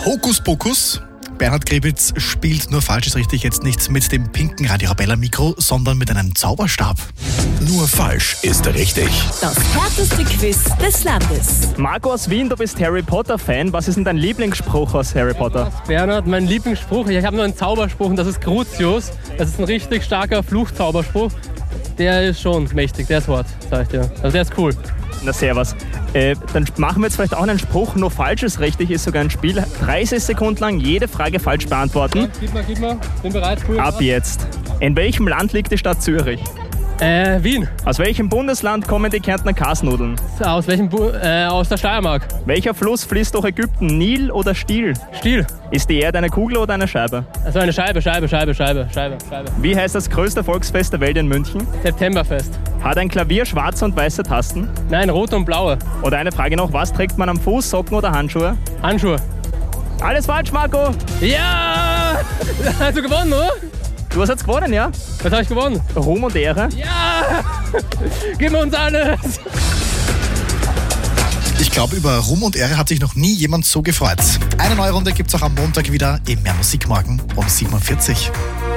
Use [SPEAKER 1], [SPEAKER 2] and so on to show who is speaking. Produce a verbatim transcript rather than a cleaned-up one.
[SPEAKER 1] Hokus Pokus. Bernhard Krebitz spielt nur falsch ist richtig jetzt nicht mit dem pinken Radio Arabella Mikro, sondern mit einem Zauberstab.
[SPEAKER 2] Nur falsch ist richtig.
[SPEAKER 3] Das härteste Quiz des Landes.
[SPEAKER 4] Marco aus Wien, du bist Harry Potter-Fan. Was ist denn dein Lieblingsspruch aus Harry Potter?
[SPEAKER 5] Bernhard, mein Lieblingsspruch, ich habe nur einen Zauberspruch und das ist Crucius. Das ist ein richtig starker Fluchzauberspruch. Der ist schon mächtig, der ist hart, sag ich dir. Also der ist cool.
[SPEAKER 4] Na servus. Äh, dann machen wir jetzt vielleicht auch einen Spruch. Nur falsch ist richtig ist sogar ein Spiel. dreißig Sekunden lang jede Frage falsch beantworten.
[SPEAKER 5] Ja, gib mal, gib mal. Bin bereit. Cool.
[SPEAKER 4] Ab jetzt. In welchem Land liegt die Stadt Zürich?
[SPEAKER 5] Äh, Wien.
[SPEAKER 4] Aus welchem Bundesland kommen die Kärntner Kasnudeln?
[SPEAKER 5] Aus welchem Bu äh, aus der Steiermark.
[SPEAKER 4] Welcher Fluss fließt durch Ägypten? Nil oder Stiel?
[SPEAKER 5] Stiel.
[SPEAKER 4] Ist die Erde eine Kugel oder eine Scheibe?
[SPEAKER 5] Also eine Scheibe, Scheibe, Scheibe, Scheibe, Scheibe, Scheibe.
[SPEAKER 4] Wie heißt das größte Volksfest der Welt in München?
[SPEAKER 5] Septemberfest.
[SPEAKER 4] Hat ein Klavier schwarze und weiße Tasten?
[SPEAKER 5] Nein, rote und blaue.
[SPEAKER 4] Oder eine Frage noch, was trägt man am Fuß, Socken oder Handschuhe?
[SPEAKER 5] Handschuhe.
[SPEAKER 4] Alles falsch, Marco!
[SPEAKER 5] Ja! Hast du gewonnen, oder?
[SPEAKER 4] Du hast jetzt gewonnen, ja?
[SPEAKER 5] Was habe ich gewonnen?
[SPEAKER 4] Ruhm und Ehre.
[SPEAKER 5] Ja! Gib uns alles!
[SPEAKER 1] Ich glaube, über Ruhm und Ehre hat sich noch nie jemand so gefreut. Eine neue Runde gibt's auch am Montag wieder im Mehr Musik morgen um sieben Uhr vierzig.